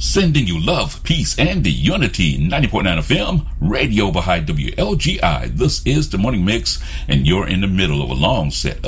Sending you love, peace, and the unity. 90.9 FM, Radio Baha'i WLGI. This is the Morning Mix, and you're in the middle of a long set